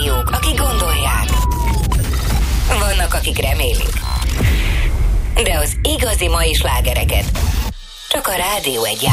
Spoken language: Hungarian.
hallgatók, akik gondolják. Vannak, akik remélik. De az igazi mai slágereket csak a Rádió 1